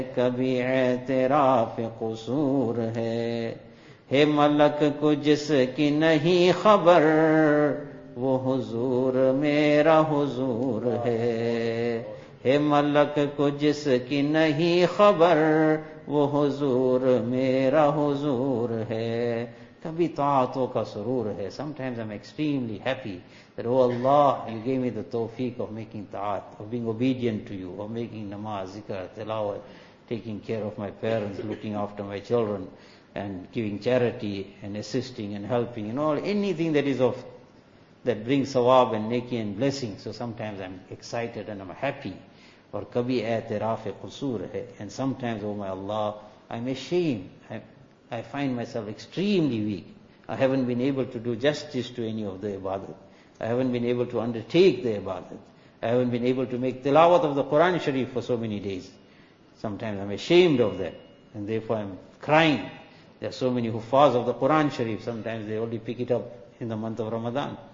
कभी एतराफ कसूर है मलक को जिसकी नहीं खबर वो हुजूर मेरा हुजूर है मलक को जिसकी नहीं खबर वो हुजूर मेरा हुजूर है कभी ताअतों का सुरूर है. Sometimes I'm extremely happy that, oh Allah, you gave me the tawfiq of making ta'at, of being obedient to you, of making namaz, zikr, tilawat, taking care of my parents, looking after my children, and giving charity and assisting and helping and all, anything that is that brings sawab and neki and blessing. So sometimes I'm excited and I'm happy. Or kabhi aitiraf qusur hai. And sometimes, oh my Allah, I'm ashamed. I find myself extremely weak. I haven't been able to do justice to any of the ibadat. I haven't been able to undertake the ibadat. I haven't been able to make tilawat of the Quran Sharif for so many days. Sometimes I'm ashamed of that. And therefore I'm crying. There are so many huffaz of the Quran Sharif. Sometimes they only pick it up in the month of Ramadan.